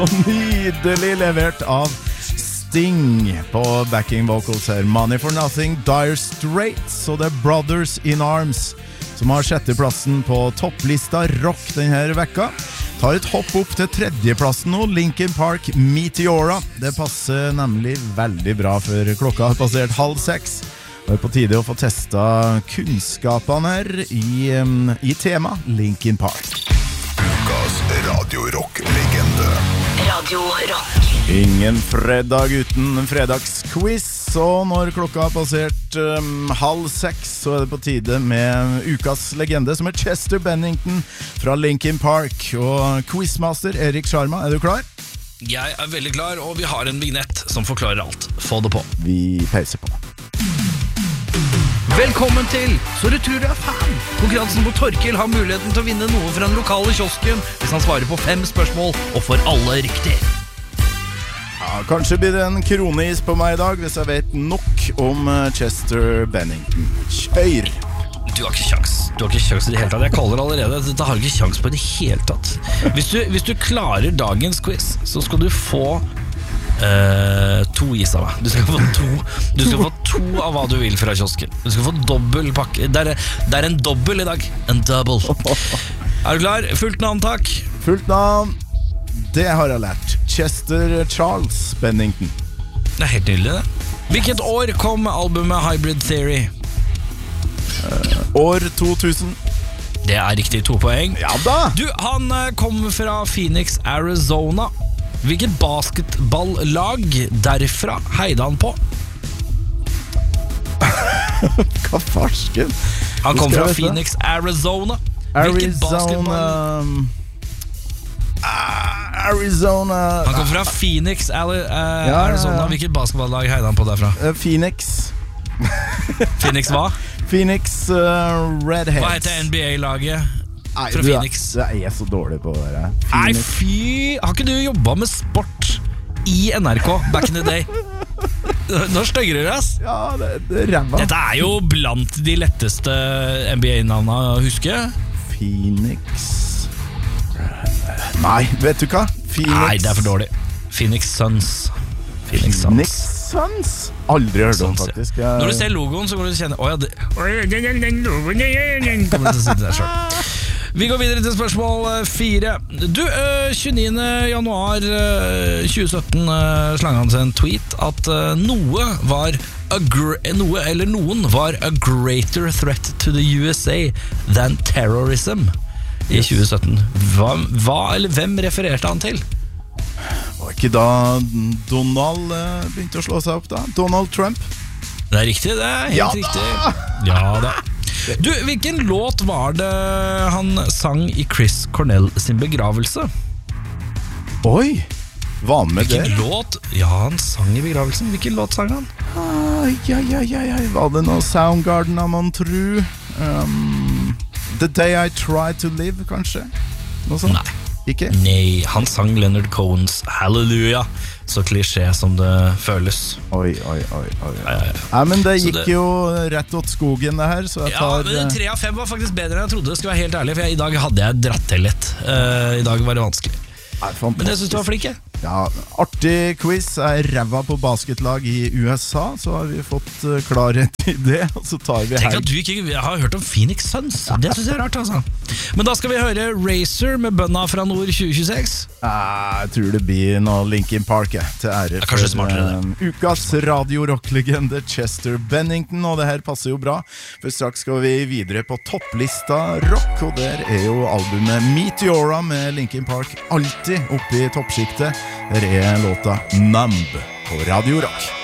Nydelig levert av Sting på backing vocals her. Money for Nothing, Dire Straits og The Brothers in Arms, som har sjetteplassen på topplista rock denne vekka. Tar et hopp opp til tredjeplassen nå, Linkin Park Meteora. Det passer nemlig veldig bra, for klokka har passert 5:30. Det på tide å få testet kunnskapene her i tema Linkin Park. Ukas Radio Rock-legende. Radio Rock. Ingen fredag uten en fredagsquiz, og når klokka har passert 5:30, så det på tide med ukas legende, som Chester Bennington fra Linkin Park. Og quizmaster Erik Sharma, du klar? Jeg veldig klar, og vi har en vignett som forklarer alt. Få det på. Vi pauser på. Velkommen til Så du tror du fan. Konkurransen hvor Torkil har muligheten til å vinne noe fra den lokale kiosken hvis han svarer på 5 spørsmål og får alle riktig. Ja, kanskje blir det en kroneis på meg i dag hvis jeg vet nok om Chester Bennington. Kjør! Du har ikke sjans i det hele tatt. Jeg kaller allerede. Dette har ikke sjans på i det hele tatt. Hvis du klarer dagens quiz, så skal du få 2 is av meg. Du skal få 2 av hva du vil fra kiosken. Du skal få dobbel pakke. Det er en dobbel i dag. En double. Er du klar? Fullt navn, takk. Fullt navn, det har jeg lært. Chester Charles Bennington. Det er helt nydelig, det. Hvilket år kom albumet Hybrid Theory? År 2000. Det er riktig, 2 poeng. Ja da! Du, han kom fra Phoenix, Arizona. Hvilket basketballag derfra heide han på? Hva farsken? Han kom fra Phoenix, Arizona. Hvilket basketball? Arizona. Han kom fra Phoenix, Arizona. Hvilket basketballag heide han på derfra? Phoenix. Phoenix hva? Phoenix Redheads. Hva heter NBA-laget? Nei, fra Phoenix. Du er så dårlig på det der. Nei, fy! Har ikke du jobbet med sport i NRK back in the day? Nå støgger dere, ass. Ja, det er ræva. Dette er jo blant de letteste NBA-navnene å huske. Phoenix. Nei, vet du hva? Phoenix. Nei, det er for dårlig. Phoenix Suns. Phoenix Suns? Aldri hørt om, faktisk. Når du ser logoen, så går du til å kjenne den logoen. Kommer du til å sitte der selv. Vi går videre til spørsmål 4. Du, 29. januar 2017 slang han seg en tweet at noen var a greater threat to the USA than terrorism i 2017. Hvem refererte han til? Var ikke da Donald begynte å slå seg opp da? Donald Trump? Det er riktig, det er helt riktig. Ja da. Du, hvilken låt var det han sang i Chris Cornell sin begravelse? Oi, var han med det? Hvilken låt? Ja, han sang i begravelsen. Hvilken låt sang han? Var det noe Soundgarden av mon tru? The Day I Tried to Live, kanskje? Noe sånt? Nei. Ikke? Nei, han sang Leonard Cohens Hallelujah. Så klisjé som det føles. Oi. Nei, men det gikk jo rett åt skogen det her, så jeg tar... Ja, men 3 av 5 var faktisk bedre enn jeg trodde. Det skulle være helt ærlig, for i dag hadde jeg dratt til litt. I dag var det vanskelig. Men jeg synes du var flink, jeg. Ja, artig quiz. Jeg ræva på basketlag i USA, så har vi fått klarhet i det, og så tar vi her. Tenk at du ikke har hørt om Phoenix Suns. Det synes jeg er rart, altså. Men da skal vi høre Razer med Bønna fra Nord 2026. Jeg tror det blir noe Linkin Park, til ære for ukas Radio Rock-legende Chester Bennington, og det her passer jo bra, for straks skal vi videre på topplista rock, og der er jo albumet Meteora med Linkin Park alltid oppe i toppskiktet. Der er låta Numb på Radio Rock.